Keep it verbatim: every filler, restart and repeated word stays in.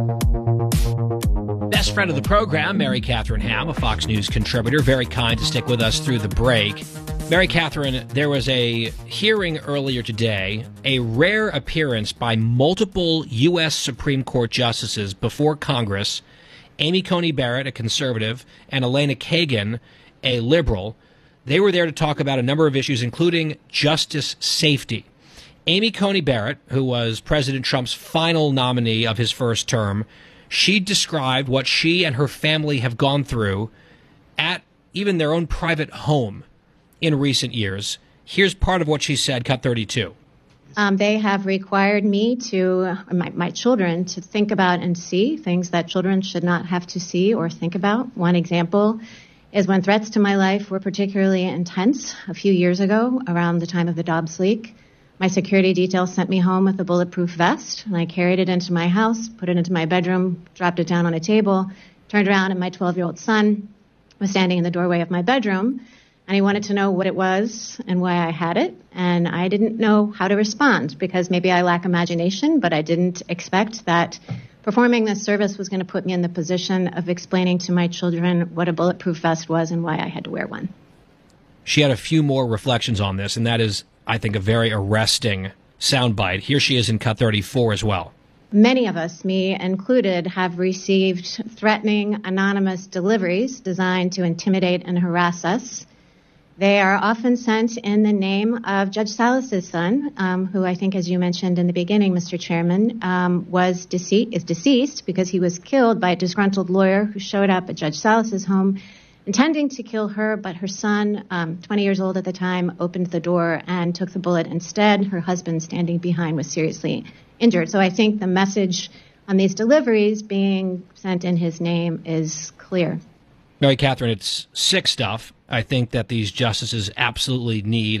Best friend of the program, Mary Catherine Ham, a Fox News contributor, very kind to stick with us through the break. Mary Catherine, there was a hearing earlier today, a rare appearance by multiple U S Supreme Court justices before Congress, Amy Coney Barrett, a conservative, and Elena Kagan, a liberal. They were there to talk about a number of issues, including justice safety. Amy Coney Barrett, who was President Trump's final nominee of his first term, she described what she and her family have gone through at even their own private home in recent years. Here's part of what she said, cut thirty-two. Um, they have required me to, my, my children, to think about and see things that children should not have to see or think about. One example is when threats to my life were particularly intense a few years ago around the time of the Dobbs leak. My security detail sent me home with a bulletproof vest, and I carried it into my house, put it into my bedroom, dropped it down on a table, turned around, and my twelve-year-old son was standing in the doorway of my bedroom, and he wanted to know what it was and why I had it, and I didn't know how to respond because maybe I lack imagination, but I didn't expect that performing this service was going to put me in the position of explaining to my children what a bulletproof vest was and why I had to wear one. She had a few more reflections on this, and that is, I think, a very arresting soundbite. Here she is in cut thirty-four as well. Many of us, me included, have received threatening anonymous deliveries designed to intimidate and harass us. They are often sent in the name of Judge Salas's son, um, who I think, as you mentioned in the beginning, Mister Chairman, um, was dece- is deceased because he was killed by a disgruntled lawyer who showed up at Judge Salas's home intending to kill her, but her son, um, twenty years old at the time, opened the door and took the bullet instead. Her husband, standing behind, was seriously injured. So I think the message on these deliveries being sent in his name is clear. Mary Catherine, it's sick stuff. I think that these justices absolutely need